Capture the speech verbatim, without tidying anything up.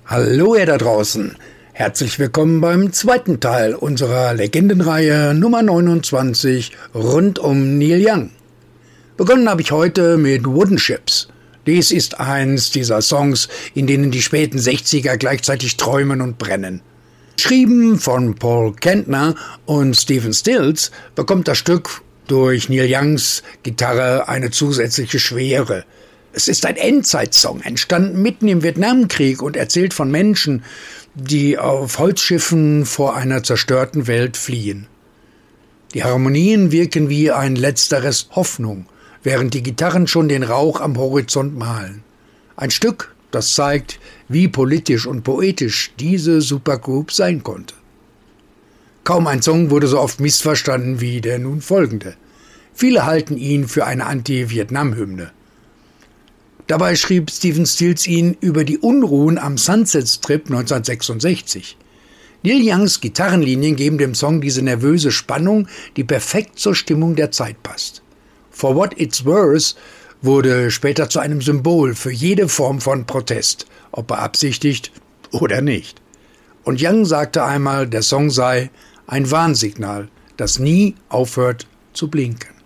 Hallo ihr da draußen, herzlich willkommen beim zweiten Teil unserer Legendenreihe Nummer neunundzwanzig rund um Neil Young. Begonnen habe ich heute mit Wooden Ships. Dies ist eins dieser Songs, in denen die späten sechziger gleichzeitig träumen und brennen. Geschrieben von Paul Kantner und Stephen Stills bekommt das Stück durch Neil Youngs Gitarre eine zusätzliche Schwere. Es ist ein Endzeitsong, entstanden mitten im Vietnamkrieg und erzählt von Menschen, die auf Holzschiffen vor einer zerstörten Welt fliehen. Die Harmonien wirken wie ein letzter Rest Hoffnung, während die Gitarren schon den Rauch am Horizont malen. Ein Stück, das zeigt, wie politisch und poetisch diese Supergroup sein konnte. Kaum ein Song wurde so oft missverstanden wie der nun folgende. Viele halten ihn für eine Anti-Vietnam-Hymne. Dabei schrieb Stephen Stills ihn über die Unruhen am Sunset Strip neunzehnhundertsechsundsechzig. Neil Youngs Gitarrenlinien geben dem Song diese nervöse Spannung, die perfekt zur Stimmung der Zeit passt. For What It's Worth wurde später zu einem Symbol für jede Form von Protest, ob beabsichtigt oder nicht. Und Young sagte einmal, der Song sei ein Warnsignal, das nie aufhört zu blinken.